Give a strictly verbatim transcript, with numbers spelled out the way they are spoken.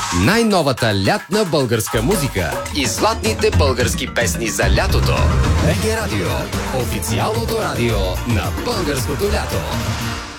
Най-новата лятна българска музика и златните български песни за лятото. БГ Радио. Официалното радио на българското лято.